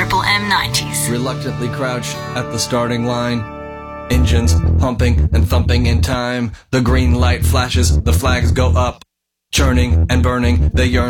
Triple M90s. Reluctantly crouched at the starting line. Engines pumping and thumping in time. The green light flashes, the flags go up. Churning and burning, they yearn